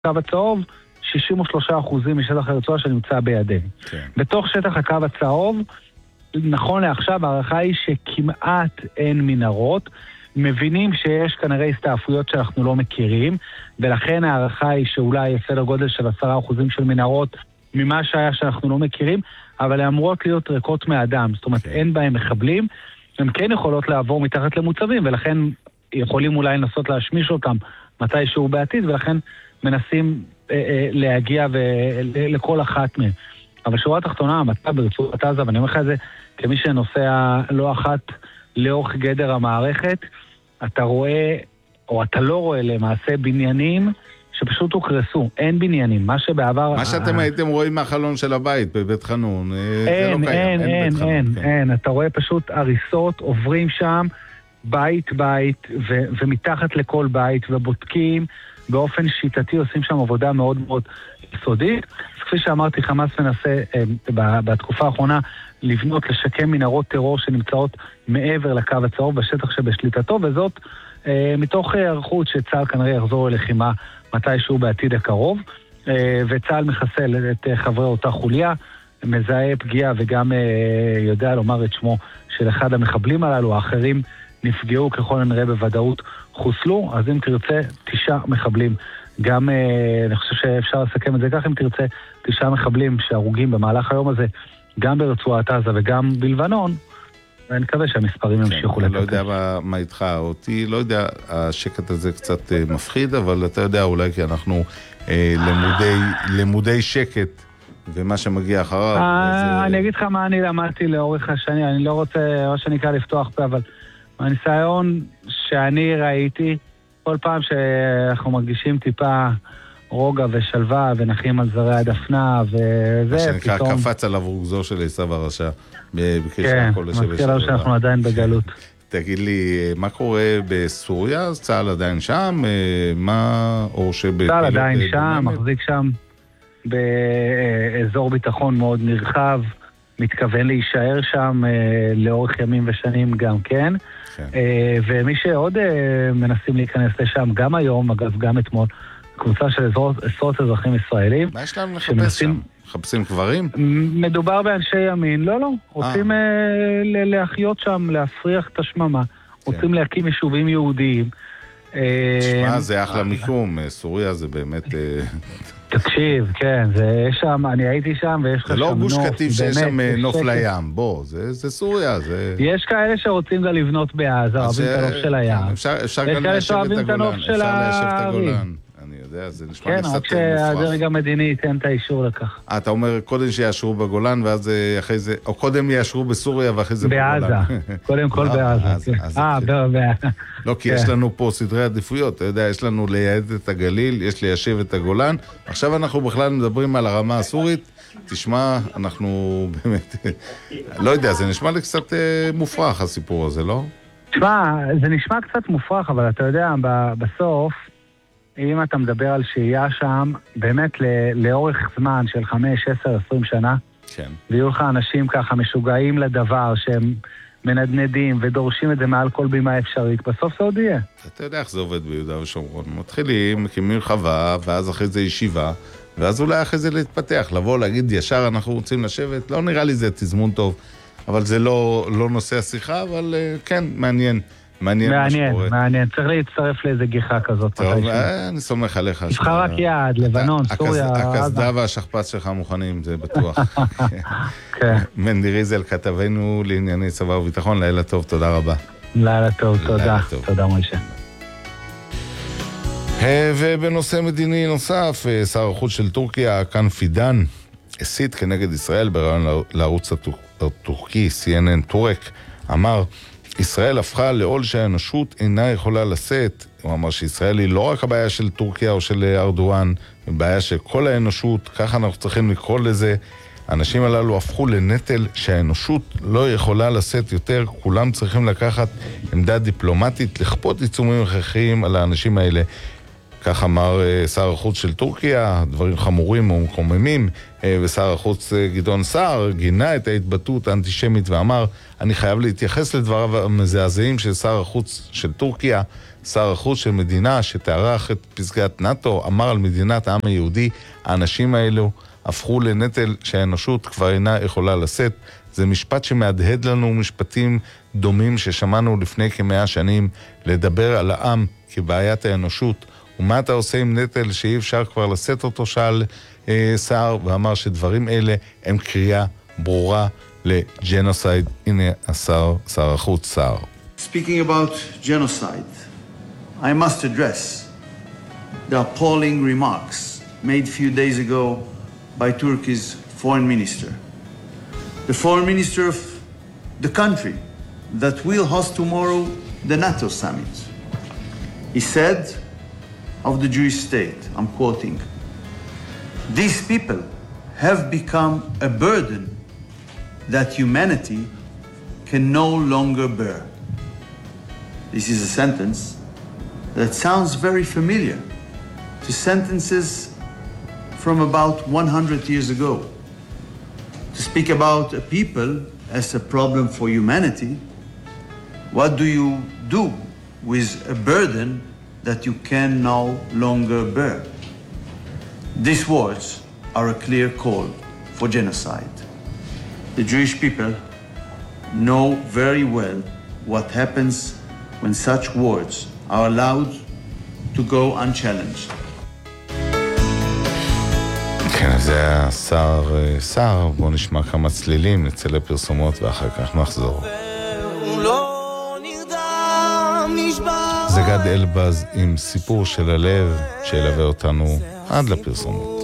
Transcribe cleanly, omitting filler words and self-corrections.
הקו הצהוב, 63% משטח הרצועה שנמצא בידינו. כן. בתוך שטח הקו הצהוב, נכון לעכשיו, הערכה היא שכמעט אין מנהרות, מבינים שיש כנראה הסתעפויות שאנחנו לא מכירים, ולכן הערכה היא שאולי יש סדר גודל של 10% של מנהרות ממה שהיה שאנחנו לא מכירים, אבל הן אמורות להיות ריקות מאדם, זאת אומרת, אין בהן מחבלים, הן כן יכולות לעבור מתחת למוצבים, ולכן יכולים אולי לנסות להשמיש אותם מתישהו בעתיד, ולכן מנסים להגיע לכל אחת מהן. אבל שורה התחתונה, המצב ברצועת עזה, ואני אומר לך את זה, כמי שנוסע לא אחת לאורך גדר המערכת, אתה רואה, או אתה לא רואה למעשה בניינים שפשוט הוקרסו, אין בניינים, מה שבעבר... מה שאתם הייתם רואים מהחלון של הבית בבית חנון, זה לא קיים, אין, אתה רואה פשוט הריסות, עוברים שם בית, ומתחת לכל בית, ובודקים באופן שיטתי, עושים שם עבודה מאוד מאוד יסודית. אז כפי שאמרתי, חמאס מנסה בתקופה האחרונה לבנות, לשקם מנהרות טרור שנמצאות מעבר לקו הצהוב בשטח שבשליטתו, וזאת מתוך הערכות שצה"ל כנראה יחזור ללחימה מתישהו בעתיד הקרוב, וצה"ל מחסל את חברי אותה חוליה, מזהה פגיעה וגם יודע לומר את שמו של אחד המחבלים הללו, האחרים נפגעו ככל הנראה בוודאות חוסלו, אז אם תרצה 9 מחבלים, גם אני חושב שאפשר לסכם את זה כך, אם תרצה 9 מחבלים שהרוגים במהלך היום הזה, גם ברצועת עזה וגם בלבנון, ואני מקווה שהמספרים ימשיכו לתת. אני לא יודע מה איתך, אותי לא יודע, השקט הזה קצת מפחיד, אבל אתה יודע אולי כי אנחנו למודי שקט, ומה שמגיע אחריו. אני אגיד לך מה אני למדתי לאורך השני, אני לא רוצה, או שנקרא לפתוח פה, אבל הניסיון שאני ראיתי, כל פעם שאנחנו מרגישים טיפה רוגע ושלווה ונחים על זרי הדפנה וזה, מה שנקרא קפץ עליו רוגזו של עשיו הרשע. כן, מזכיר לנו שאנחנו עדיין בגלות. תגיד לי, מה קורה בסוריה? צה"ל עדיין שם? צה"ל עדיין שם, מחזיק שם באזור ביטחון מאוד נרחב, מתכוון להישאר שם לאורך ימים ושנים גם כן. ומי שעוד מנסים להיכנס לשם, גם היום, אגב, גם אתמול, קבוצה של עשרות אזרחים ישראלים. מה יש להם לחפש שם? מחפשים קברים? מדובר באנשי ימין, לא, רוצים להחיות שם, להפריח את השממה, רוצים להקים יישובים יהודיים. תשמע, זה אחלה מיקום, סוריה זה באמת... תקשיב, כן, זה שם, אני הייתי שם ויש לך שם נוף. זה לא גוש קטיף שיש שם נוף לים, בוא, זה סוריה, זה... יש כאלה שרוצים גם לבנות בעזה, אוהבים את הנוף של הים. אפשר גם ליישב את הגולן, אני יודע, זה נשמע לי קצת מופרך. רק שהדרג המדיני ייתן את האישור לכך. אתה אומר, קודם שיאשרו בגולן, ואז אחרי זה, או קודם יאשרו בסוריה, ואחרי זה בגולן. בעזה, קודם כל בעזה. לא, כי יש לנו פה סדרי עדיפויות, אתה יודע, יש לנו לייעד את הגליל, יש ליישב את הגולן, עכשיו אנחנו בכלל מדברים על הרמה הסורית, תשמע, אנחנו באמת, לא יודע, זה נשמע לי קצת מופרך הסיפור הזה, לא? תשמע, זה נשמע קצת מופרך, אבל אתה יודע, בסוף, אם אתה מדבר על שהייה שם, באמת לאורך זמן של 5, 10, 20 שנה, כן. ויהיו לך אנשים ככה משוגעים לדבר, שהם מנדנדים ודורשים את זה מעל כל בימה אפשרית, בסוף זה עוד יהיה. אתה יודע איך זה עובד ביהודה ושומרון. מתחילים, מקימים חווה, ואז אחרי זה ישיבה, ואז אולי אחרי זה להתפתח, לבוא, להגיד ישר אנחנו רוצים לשבת, לא נראה לי זה תזמון טוב, אבל זה לא נושא השיחה, אבל כן, מעניין מה שקורה. מעניין, צריך להצטרף לאיזה גיחה כזאת. טוב, אני סומך עליך. תבחר רק יעד, לבנון, סוריה. הכסדה והשכפ"ץ שלך מוכנים, זה בטוח. מנדי ריזל, כתבנו לענייני צבא וביטחון, לילה טוב, תודה רבה. לילה טוב, תודה. תודה משה. ובנושא מדיני נוסף, שר החוץ של טורקיה, כאן פידן, הסית כנגד ישראל ברעיון לערוץ הטורקי, CNN טורק, אמר, ישראל הפכה לעול שהאנושות אינה יכולה לשאת. הוא אמר שישראל היא לא רק הבעיה של טורקיה או של ארדואן, היא בעיה של כל האנושות, ככה אנחנו צריכים לקרוא לזה. האנשים הללו הפכו לנטל שהאנושות לא יכולה לשאת יותר, כולם צריכים לקחת עמדה דיפלומטית, לכפות עיצומים הכרחיים על האנשים האלה. כך אמר שר החוץ של טורקיה, דברים חמורים ומקוממים, ושר החוץ גדעון סער גינה את ההתבטאות האנטישמית ואמר, אני חייב להתייחס לדבריו המזעזעים של שר החוץ של טורקיה, שר החוץ של מדינה שתארח את פסגת נאטו, אמר על מדינת העם היהודי, האנשים האלו הפכו לנטל שהאנושות כבר אינה יכולה לשאת. זה משפט שמהדהד לנו משפטים דומים ששמענו לפני כ100 שנים, לדבר על העם כבעיית האנושות. ומה אתה עושה עם נטל שאי אפשר כבר לשאת אותו, שאל סער, ואמר שדברים אלה הם קריאה ברורה לג'נוסייד. הנה שר החוץ סער. Speaking about genocide, I must address the appalling remarks made a few days ago by Turkey's foreign minister. The foreign minister of the country that will host tomorrow the NATO summit. He said of the Jewish state, I'm quoting, these people have become a burden that humanity can no longer bear. This is a sentence that sounds very familiar to sentences from about 100 years ago. To speak about a people as a problem for humanity, what do you do with a burden that you can no longer bear? These words are a clear call for genocide. The Jewish people know very well what happens when such words are allowed to go unchallenged. כן, זה היה שר, בואו נשמע כמה צלילים, נצא לפרסומות ואחר כך נחזור. זה גד אלבז עם סיפור של הלב שילווה אותנו עד לפרסומות.